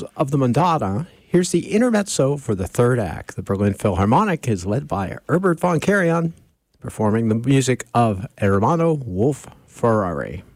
of the Madonna, here's the intermezzo for the third act. The Berlin Philharmonic is led by Herbert von Karajan, performing the music of Ermanno Wolf Ferrari.